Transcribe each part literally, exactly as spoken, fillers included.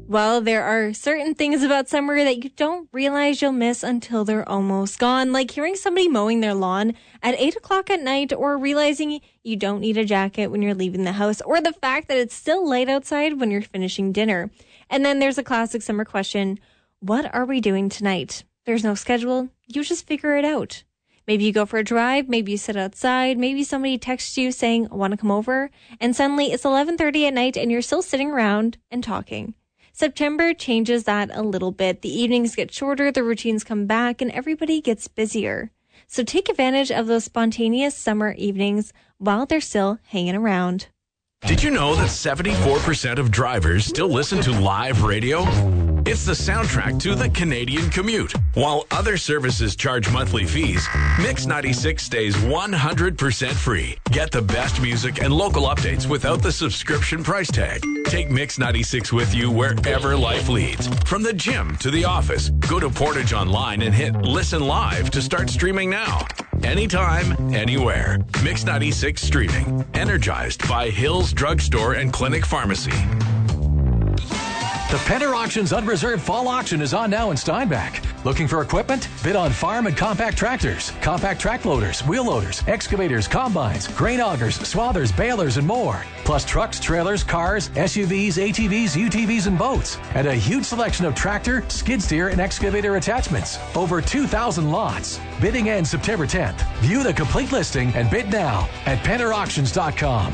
Well, there are certain things about summer that you don't realize you'll miss until they're almost gone, like hearing somebody mowing their lawn at eight o'clock at night, or realizing you don't need a jacket when you're leaving the house, or the fact that it's still light outside when you're finishing dinner. And then there's a classic summer question: what are we doing tonight? There's no schedule. You just figure it out. Maybe you go for a drive, maybe you sit outside, maybe somebody texts you saying, want to come over? And suddenly it's eleven thirty at night and you're still sitting around and talking. September changes that a little bit. The evenings get shorter, the routines come back, and everybody gets busier. So take advantage of those spontaneous summer evenings while they're still hanging around. Did you know that seventy-four percent of drivers still listen to live radio? It's the soundtrack to the Canadian commute. While other services charge monthly fees, Mix ninety-six stays one hundred percent free. Get the best music and local updates without the subscription price tag. Take Mix ninety-six with you wherever life leads. From the gym to the office, go to Portage Online and hit Listen Live to start streaming now. Anytime, anywhere. Mix ninety-six streaming. Energized by Hills Drugstore and Clinic Pharmacy. The Penner Auctions Unreserved Fall Auction is on now in Steinbach. Looking for equipment? Bid on farm and compact tractors, compact track loaders, wheel loaders, excavators, combines, grain augers, swathers, balers, and more. Plus trucks, trailers, cars, S U Vs, A T Vs, U T Vs, and boats. And a huge selection of tractor, skid steer, and excavator attachments. Over two thousand lots. Bidding ends September tenth. View the complete listing and bid now at penner auctions dot com.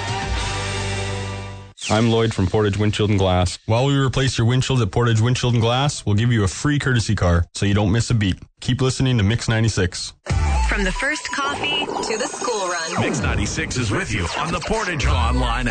I'm Lloyd from Portage Windshield and Glass. While we replace your windshield at Portage Windshield and Glass, we'll give you a free courtesy car so you don't miss a beat. Keep listening to Mix ninety-six. From the first coffee to the school run, Mix ninety-six is with you on the Portage Online